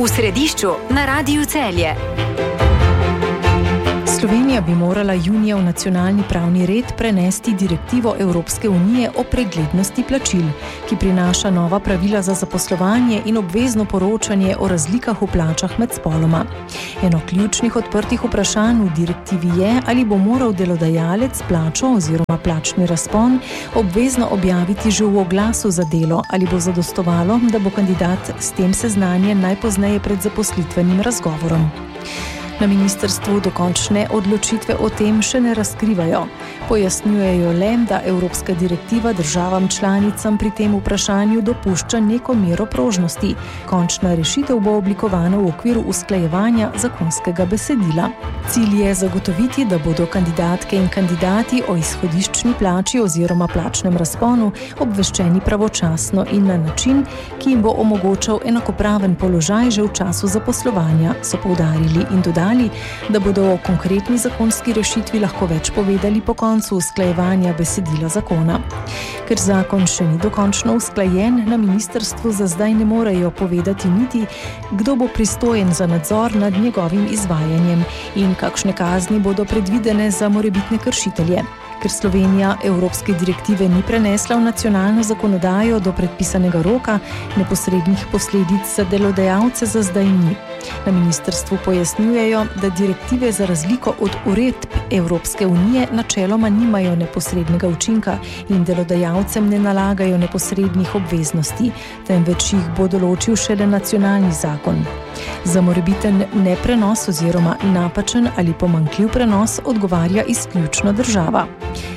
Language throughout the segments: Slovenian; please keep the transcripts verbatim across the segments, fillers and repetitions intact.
V središču na Radiu Celje. Slovenija bi morala junija v nacionalni pravni red prenesti direktivo Evropske unije o preglednosti plačil, ki prinaša nova pravila za zaposlovanje in obvezno poročanje o razlikah v plačah med spoloma. Eno ključnih odprtih vprašanj v direktivi je, ali bo moral delodajalec plačo oziroma plačni razpon obvezno objaviti že v oglasu za delo, ali bo zadostovalo, da bo kandidat s tem seznanjen najpozneje pred zaposlitvenim razgovorom. Na ministrstvu dokončne odločitve o tem še ne razkrivajo. Pojasnjujejo le, da evropska direktiva državam članicam pri tem vprašanju dopušča neko mero prožnosti. Končna rešitev bo oblikovana v okviru usklajevanja zakonskega besedila. Cilj je zagotoviti, da bodo kandidatke in kandidati o izhodiščni plači oziroma plačnem razponu obveščeni pravočasno in na način, ki jim bo omogočal enakopraven položaj že v času zaposlovanja, so poudarili in dodali, da bodo o konkretni zakonski rešitvi lahko več povedali po koncu usklajevanja besedila zakona. Ker zakon še ni dokončno usklajen, na ministrstvu za zdaj ne morejo povedati niti, kdo bo pristojen za nadzor nad njegovim izvajanjem in kakšne kazni bodo predvidene za morebitne kršitelje. Ker Slovenija evropske direktive ni prenesla v nacionalno zakonodajo do predpisanega roka, neposrednih posledic za delodajalce za zdaj ni. Na ministrstvu pojasnjujejo, da direktive za razliko od uredb Evropske unije načeloma nimajo neposrednega učinka in delodajalcem ne nalagajo neposrednih obveznosti, temveč jih bo določil šele nacionalni zakon. Za morebiten neprenos oziroma napačen ali pomanjkljiv prenos odgovarja izključno država.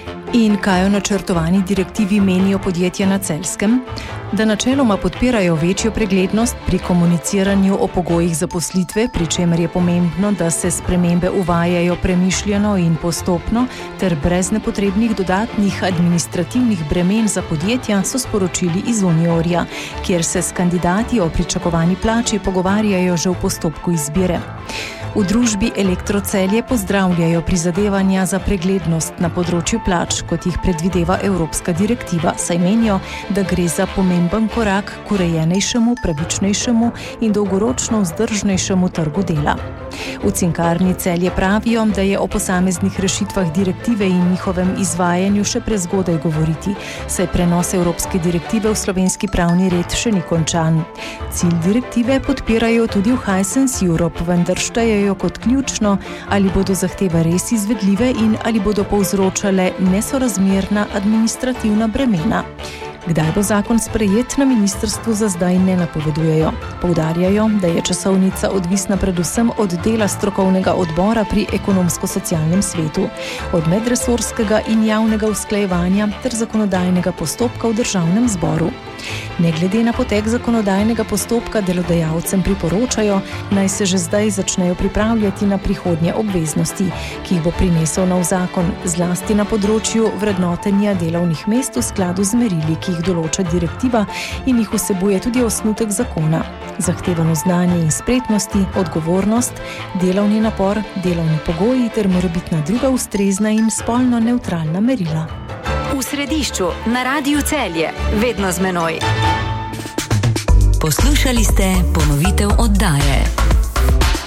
In kaj o načrtovani direktivi menijo podjetja na Celjskem? Da načeloma podpirajo večjo preglednost pri komuniciranju o pogojih zaposlitve, pri čemer je pomembno, da se spremembe uvajajo premišljeno in postopno ter brez nepotrebnih dodatnih administrativnih bremen za podjetja, so sporočili iz Uniorja, kjer se s kandidati o pričakovani plači pogovarjajo že v postopku izbire. V družbi Elektro Celje pozdravljajo prizadevanja za preglednost na področju plač, kot jih predvideva evropska direktiva, saj menijo, da gre za pomemben korak k urejenejšemu, pravičnejšemu in dolgoročno vzdržnejšemu trgu dela. V Cinkarni Celje pravijo, da je o posameznih rešitvah direktive in njihovem izvajanju še prezgodaj govoriti, saj prenos evropske direktive v slovenski pravni red še ni končan. Cilj direktive podpirajo tudi v Hisense Europe, vendar štejejo kot ključno, ali bodo zahteve res izvedljive in ali bodo povzročale nesorazmerna administrativna bremena. Kdaj bo zakon sprejet, na ministrstvu za zdaj ne napovedujejo. Poudarjajo, da je časovnica odvisna predvsem od dela strokovnega odbora pri ekonomsko-socialnem svetu, od medresorskega in javnega usklajevanja ter zakonodajnega postopka v državnem zboru. Ne glede na potek zakonodajnega postopka delodajalcem priporočajo, naj se že zdaj začnejo pripravljati na prihodnje obveznosti, ki jih bo prinesel nov zakon, zlasti na področju vrednotenja delovnih mest v skladu z merili, ki jih določa direktiva in jih vsebuje tudi osnutek zakona. Zahtevano znanje in spretnosti, odgovornost, delovni napor, delovni pogoji ter morebitna druga ustrezna in spolno nevtralna merila. V središču na Radiu Celje, vedno z menoj. Poslušali ste ponovitev oddaje.